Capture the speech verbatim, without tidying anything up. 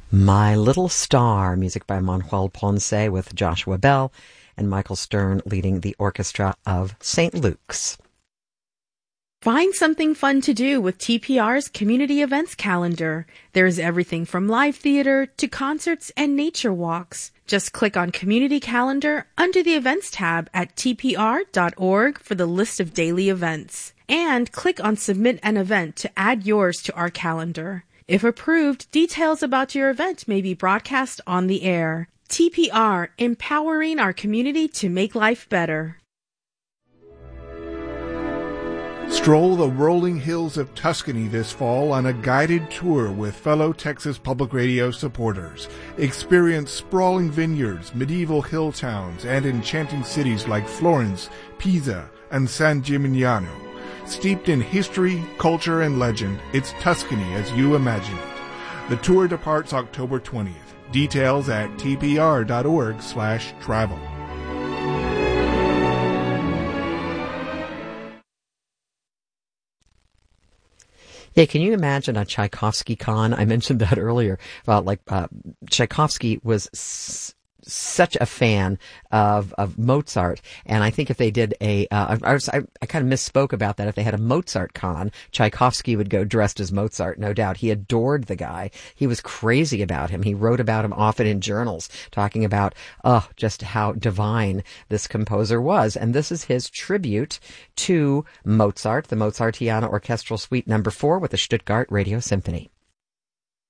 My Little Star, music by Manuel Ponce with Joshua Bell and Michael Stern leading the orchestra of Saint Luke's. Find something fun to do with T P R's community events calendar. There's everything from live theater to concerts and nature walks. Just click on Community Calendar under the Events tab at T P R dot org for the list of daily events. And click on Submit an Event to add yours to our calendar. If approved, details about your event may be broadcast on the air. T P R, empowering our community to make life better. Stroll the rolling hills of Tuscany this fall on a guided tour with fellow Texas Public Radio supporters. Experience sprawling vineyards, medieval hill towns, and enchanting cities like Florence, Pisa, and San Gimignano. Steeped in history, culture, and legend, it's Tuscany as you imagine it. The tour departs October twentieth. Details at T P R dot org slash travel. Yeah, can you imagine a Tchaikovsky con? I mentioned that earlier about like uh, Tchaikovsky was s- such a fan of of Mozart, and I think if they did a, uh, I, was, I, I kind of misspoke about that. If they had a Mozart con, Tchaikovsky would go dressed as Mozart, no doubt. He adored the guy. He was crazy about him. He wrote about him often in journals, talking about, oh, just how divine this composer was. And this is his tribute to Mozart, the Mozartiana Orchestral Suite number four with the Stuttgart Radio Symphony.